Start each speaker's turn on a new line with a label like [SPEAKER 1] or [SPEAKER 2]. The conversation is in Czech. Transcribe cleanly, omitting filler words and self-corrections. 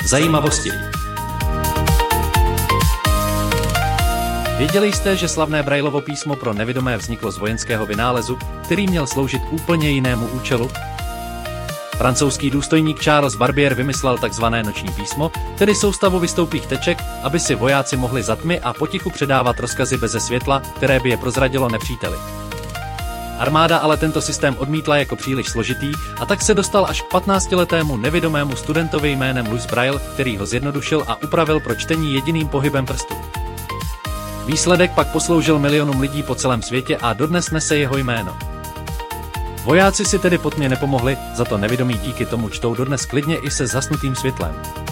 [SPEAKER 1] Zajímavosti. Věděli jste, že slavné Braillovo písmo pro nevidomé vzniklo z vojenského vynálezu, který měl sloužit úplně jinému účelu? Francouzský důstojník Charles Barbier vymyslel takzvané noční písmo, tedy soustavu vystoupých teček, aby si vojáci mohli za tmy a potichu předávat rozkazy beze světla, které by je prozradilo nepříteli. Armáda ale tento systém odmítla jako příliš složitý a tak se dostal až k 15letému nevidomému studentovi jménem Louis Braille, který ho zjednodušil a upravil pro čtení jediným pohybem prstů. Výsledek pak posloužil milionům lidí po celém světě a dodnes nese jeho jméno. Vojáci si tedy po tmě nepomohli, za to nevidomí díky tomu čtou dodnes klidně i se zhasnutým světlem.